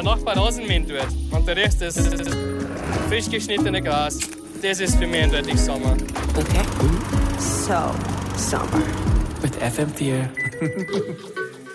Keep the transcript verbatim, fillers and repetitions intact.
der Nachbar Rasenmähen tut und du riechst das frisch geschnittene Gras, das ist für mich eindeutig Sommer. Okay. So, Sommer. Mit F M vier.